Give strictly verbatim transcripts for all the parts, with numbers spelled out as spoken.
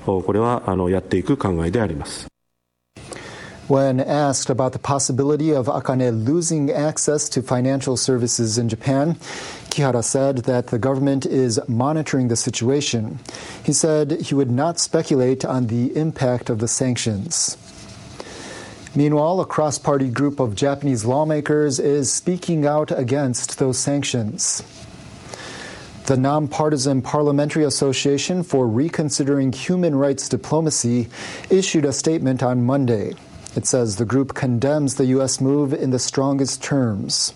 これはあのやっていく考えであります。 When asked about the possibility of Akane losing access to financial services in Japan, Kihara said that the government is monitoring the situation. He said he would not speculate on the impact of the sanctions. Meanwhile, a cross-party group of Japanese lawmakers is speaking out against those sanctions. The Nonpartisan Parliamentary Association for Reconsidering Human Rights Diplomacy issued a statement on Monday. It says the group condemns the U S move in the strongest terms.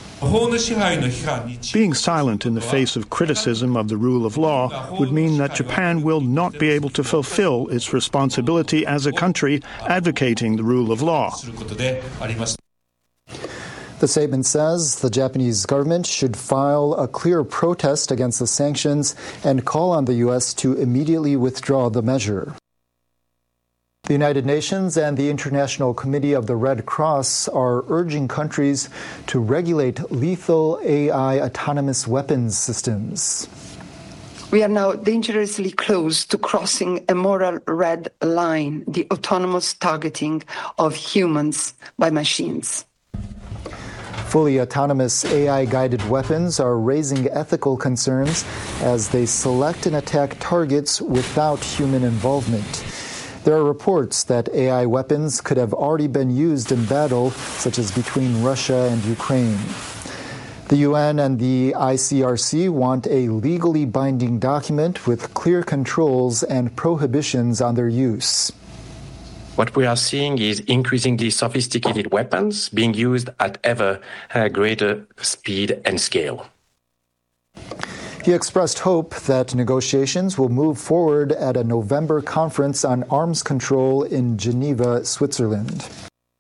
Being silent in the face of criticism of the rule of law would mean that Japan will not be able to fulfill its responsibility as a country advocating the rule of law. The statement says the Japanese government should file a clear protest against the sanctions and call on the U S to immediately withdraw the measure. The United Nations and the International Committee of the Red Cross are urging countries to regulate lethal A I autonomous weapons systems. We are now dangerously close to crossing a moral red line, the autonomous targeting of humans by machines. Fully autonomous A I-guided weapons are raising ethical concerns as they select and attack targets without human involvement. There are reports that A I weapons could have already been used in battle, such as between Russia and Ukraine. The U N and the I C R C want a legally binding document with clear controls and prohibitions on their use. What we are seeing is increasingly sophisticated weapons being used at ever uh, greater speed and scale. He expressed hope that negotiations will move forward at a November conference on arms control in Geneva, Switzerland.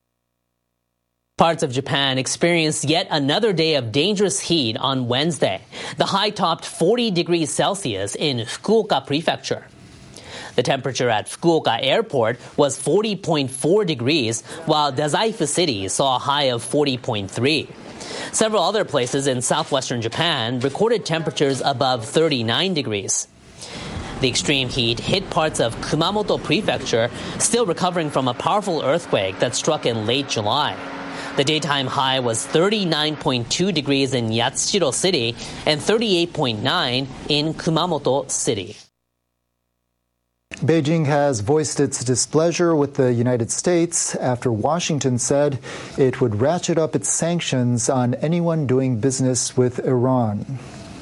Parts of Japan experienced yet another day of dangerous heat on Wednesday. The high topped forty degrees Celsius in Fukuoka Prefecture. The temperature at Fukuoka Airport was forty point four degrees, while Dazaifu City saw a high of forty point three. Several other places in southwestern Japan recorded temperatures above thirty-nine degrees. The extreme heat hit parts of Kumamoto Prefecture, still recovering from a powerful earthquake that struck in late July. The daytime high was thirty-nine point two degrees in Yatsushiro City and thirty-eight point nine in Kumamoto City. Beijing has voiced its displeasure with the United States after Washington said it would ratchet up its sanctions on anyone doing business with Iran.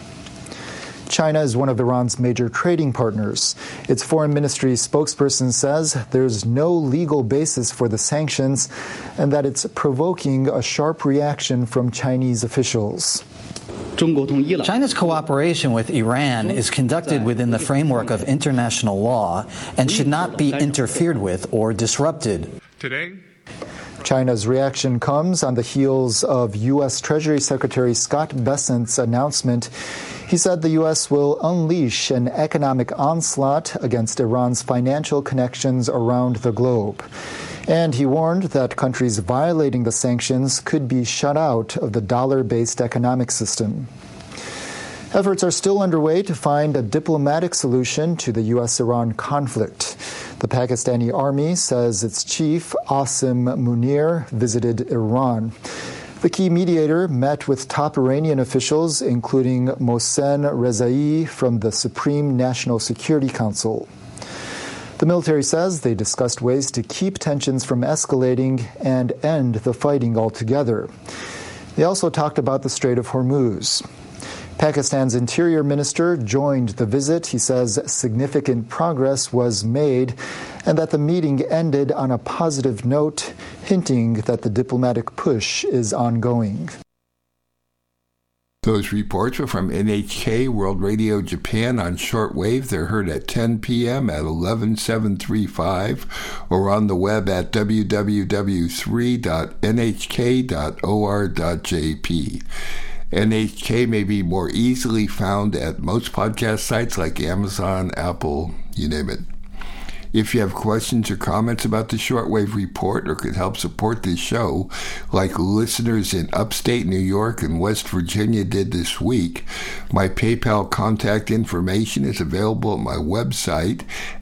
China is one of Iran's major trading partners. Its foreign ministry spokesperson says there's no legal basis for the sanctions and that it's provoking a sharp reaction from Chinese officials. China's cooperation with Iran is conducted within the framework of international law and should not be interfered with or disrupted. Today, China's reaction comes on the heels of U S Treasury Secretary Scott Bessent's announcement. He said the U S will unleash an economic onslaught against Iran's financial connections around the globe. And he warned that countries violating the sanctions could be shut out of the dollar-based economic system. Efforts are still underway to find a diplomatic solution to the U S Iran conflict. The Pakistani army says its chief, Asim Munir, visited Iran. The key mediator met with top Iranian officials, including Mohsen Rezai from the Supreme National Security Council. The military says they discussed ways to keep tensions from escalating and end the fighting altogether. They also talked about the Strait of Hormuz. Pakistan's interior minister joined the visit. He says significant progress was made and that the meeting ended on a positive note, hinting that the diplomatic push is ongoing. Those reports are from N H K World Radio Japan on shortwave. They're heard at ten p.m. at eleven seven thirty-five or on the web at w w w three dot n h k dot o r dot j p. N H K may be more easily found at most podcast sites like Amazon, Apple, you name it. If you have questions or comments about the Shortwave Report or could help support this show, like listeners in upstate New York and West Virginia did this week, my PayPal contact information is available at my website